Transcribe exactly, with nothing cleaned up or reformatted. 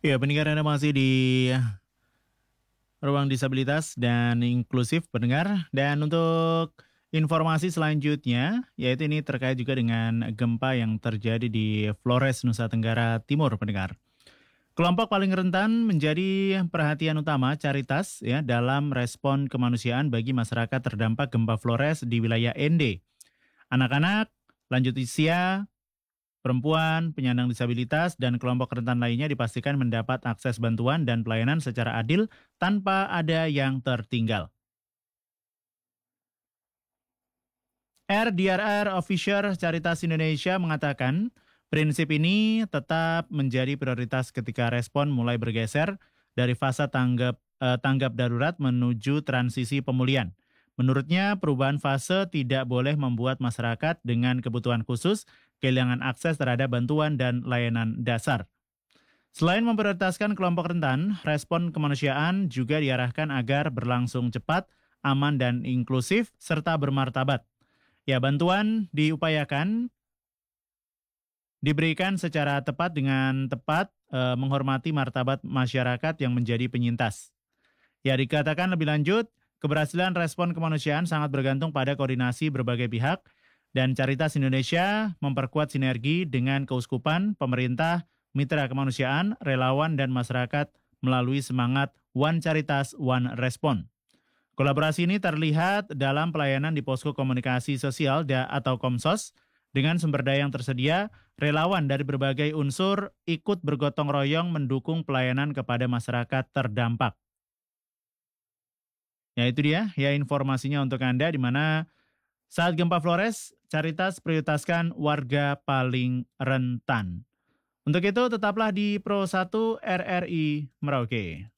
Ya, pendengar Anda masih di Ruang Disabilitas dan Inklusif pendengar. Dan untuk informasi selanjutnya, yaitu ini terkait juga dengan gempa yang terjadi di Flores, Nusa Tenggara Timur pendengar. Kelompok paling rentan menjadi perhatian utama Caritas ya dalam respon kemanusiaan bagi masyarakat terdampak gempa Flores di wilayah N D. Anak-anak, lanjut usia, perempuan, penyandang disabilitas, dan kelompok rentan lainnya dipastikan mendapat akses bantuan dan pelayanan secara adil tanpa ada yang tertinggal. R D R R Officer Caritas Indonesia mengatakan, prinsip ini tetap menjadi prioritas ketika respon mulai bergeser dari fase tanggap eh, tanggap darurat menuju transisi pemulihan. Menurutnya, perubahan fase tidak boleh membuat masyarakat dengan kebutuhan khusus kehilangan akses terhadap bantuan dan layanan dasar. Selain memprioritaskan kelompok rentan, respon kemanusiaan juga diarahkan agar berlangsung cepat, aman dan inklusif, serta bermartabat. Ya, bantuan diupayakan diberikan secara tepat dengan tepat eh, menghormati martabat masyarakat yang menjadi penyintas. Ya, dikatakan lebih lanjut, keberhasilan respon kemanusiaan sangat bergantung pada koordinasi berbagai pihak dan Caritas Indonesia memperkuat sinergi dengan keuskupan, pemerintah, mitra kemanusiaan, relawan dan masyarakat melalui semangat One Caritas, One Respon. Kolaborasi ini terlihat dalam pelayanan di posko komunikasi sosial da- atau Komsos. Dengan sumber daya yang tersedia, relawan dari berbagai unsur ikut bergotong royong mendukung pelayanan kepada masyarakat terdampak. Ya, itu dia ya informasinya untuk Anda, di mana saat gempa Flores, Caritas prioritaskan warga paling rentan. Untuk itu tetaplah di Pro satu R R I Merauke.